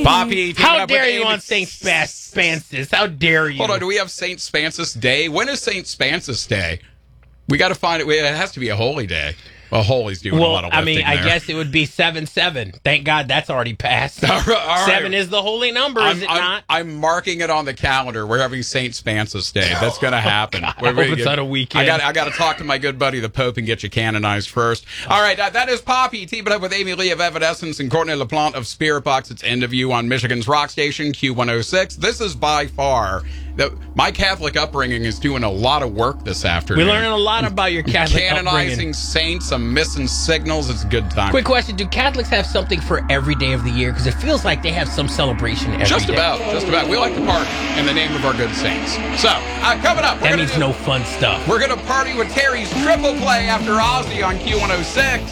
Poppy, How dare you on St. Spancis? How dare you? Hold on, do we have St. Spancis Day? When is St. Spancis Day? We got to find it. It has to be a holy day. Well, holy's doing a lot of lifting I there. guess it would be 7-7. Thank God that's already passed. All right. 7 is the holy number, is it not? I'm marking it on the calendar. We're having St. Spancis Day. That's going to happen. I hope it's on a weekend. I got to talk to my good buddy, the Pope, and get you canonized first. All right, that is Poppy. Team it up with Amy Lee of Evanescence and Courtney LaPlante of Spirit Box. It's End of You on Michigan's rock station, Q106. This is by far... my Catholic upbringing is doing a lot of work this afternoon. We're learning a lot about your Catholic Canonizing upbringing. saints, I'm missing signals. It's a good time. Quick question. Do Catholics have something for every day of the year? Because it feels like they have some celebration every day. Just about. We like to party in the name of our good saints. So, coming up. That means no fun stuff. We're going to party with Terry's Triple Play after Ozzy on Q106.